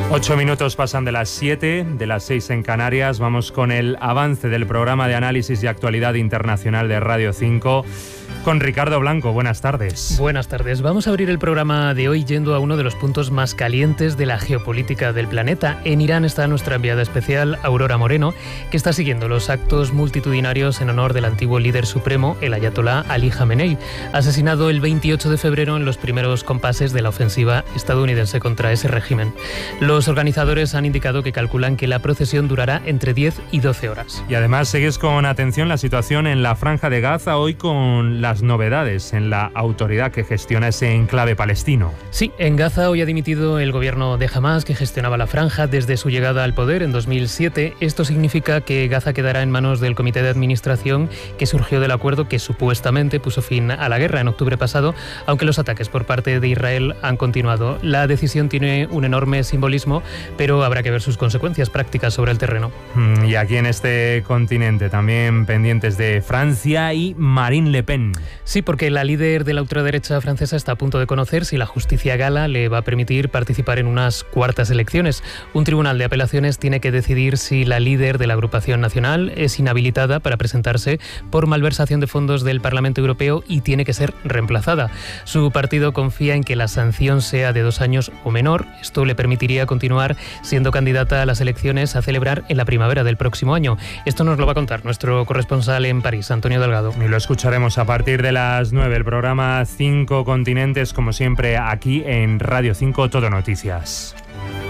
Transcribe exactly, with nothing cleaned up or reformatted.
Ocho minutos pasan de las siete, de las seis en Canarias. Vamos con el avance del programa de análisis y actualidad internacional de Radio cinco. Con Ricardo Blanco, buenas tardes. Buenas tardes. Vamos a abrir el programa de hoy yendo a uno de los puntos más calientes de la geopolítica del planeta. En Irán está nuestra enviada especial, Aurora Moreno, que está siguiendo los actos multitudinarios en honor del antiguo líder supremo, el ayatolá Ali Jamenei, asesinado el veintiocho de febrero en los primeros compases de la ofensiva estadounidense contra ese régimen. Los organizadores han indicado que calculan que la procesión durará entre diez y doce horas. Y además seguís con atención la situación en la Franja de Gaza, hoy con las novedades en la autoridad que gestiona ese enclave palestino. Sí, en Gaza hoy ha dimitido el gobierno de Hamás, que gestionaba la franja desde su llegada al poder en dos mil siete. Esto significa que Gaza quedará en manos del comité de administración que surgió del acuerdo que supuestamente puso fin a la guerra en octubre pasado, aunque los ataques por parte de Israel han continuado. La decisión tiene un enorme simbolismo, pero habrá que ver sus consecuencias prácticas sobre el terreno. Y aquí en este continente también pendientes de Francia y Marine Le Pen. Sí, porque la líder de la ultraderecha francesa está a punto de conocer si la justicia gala le va a permitir participar en unas cuartas elecciones. Un tribunal de apelaciones tiene que decidir si la líder de la agrupación nacional es inhabilitada para presentarse por malversación de fondos del Parlamento Europeo y tiene que ser reemplazada. Su partido confía en que la sanción sea de dos años o menor. Esto le permitiría continuar siendo candidata a las elecciones a celebrar en la primavera del próximo año. Esto nos lo va a contar nuestro corresponsal en París, Antonio Delgado. Y lo escucharemos a partir de las nueve, el programa Cinco Continentes, como siempre, aquí en Radio cinco Todo Noticias.